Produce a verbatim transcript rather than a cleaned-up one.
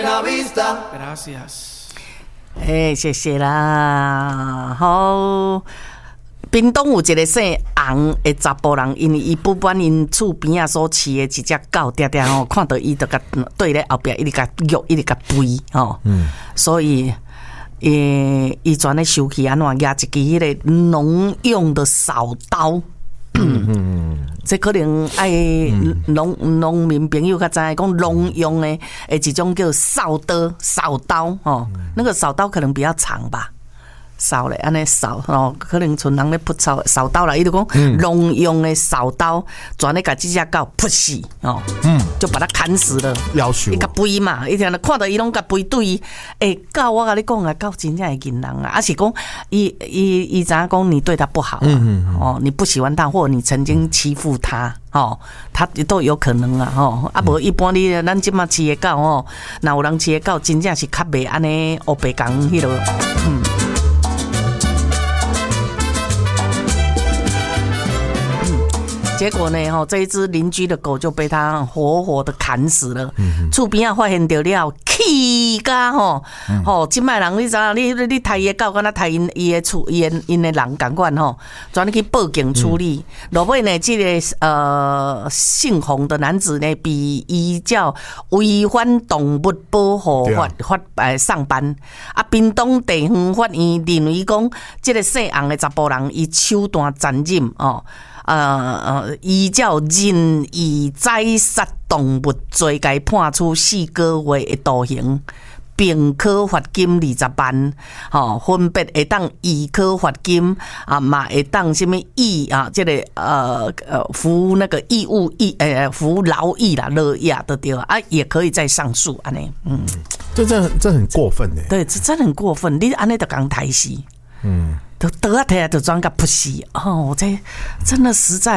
Gracias。 哎，谢谢啦。好，屏东有一个姓洪的查甫人，因为伊不管因厝边啊所饲的一只狗，定定吼，看到伊就甲对咧后壁，一直甲喐，一直甲吠吼。嗯，所以。诶，伊全咧收起安怎举一支迄个农用的扫刀，嗯嗯，这可能爱农农民朋友较知影讲农用的诶一种叫扫刀，扫刀哦，那个扫刀可能比较长吧。扫咧，安尼扫哦，可能像人咧扑扫扫刀啦，伊就讲农用的扫刀，全咧甲这只狗扑死哦，嗯，就把它砍死了。 要求伊甲吠嘛，伊听到看到伊拢甲吠对伊，诶，狗我甲你讲啊，狗真正会认人啊，啊是讲伊伊伊知影讲你对它不好啊，嗯嗯嗯哦，你不喜欢它，或者你曾经欺负它。哦，他都有可能啊，吼，啊无一般你咱即马饲的狗吼，若有人饲的狗，真正是较袂安尼黑白讲迄落，嗯。结果呢，吼，这一只邻居的狗就被他活活的砍死了。厝边啊发现到了，气噶吼，吼，即摆人你知影，你你杀伊的狗，敢若杀因伊的厝，伊的因的人共款吼，全去报警处理。落尾呢，这个呃姓洪的男子呢，被依照违反动物保护法法呃上班。啊，屏东地方法院认为讲，这个姓洪的查甫人，伊手段残忍哦。呃呃，依照任意宰杀动物罪，该判处四个月的徒刑，并科罚金二十万，吼，分别会当易科罚金啊，嘛会当什么义啊，这个呃呃服那个义务义呃服劳役啦、乐役都对啊，也可以再上诉安尼，嗯， 这这这很过分的， 对，这真的很过分，你安尼就讲台死，嗯。都得啊，提来就专甲扑死哦！这真的实在。